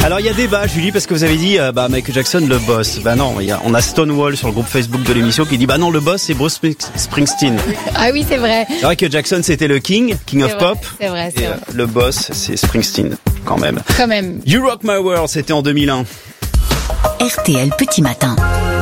Alors il y a débat, Julie, parce que vous avez dit Michael Jackson le boss. Non, on a Stonewall sur le groupe Facebook de l'émission qui dit non, le boss c'est Bruce Springsteen. Ah oui, c'est vrai. C'est vrai que Jackson c'était le King of Pop. C'est vrai. Le boss c'est Springsteen quand même. Quand même. You Rock My World, c'était en 2001. RTL Petit Matin.